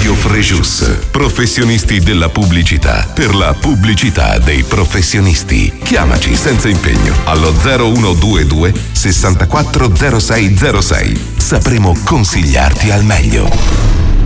Radio Frejus, professionisti della pubblicità per la pubblicità dei professionisti. Chiamaci senza impegno allo 0122 64 0606. Sapremo consigliarti al meglio.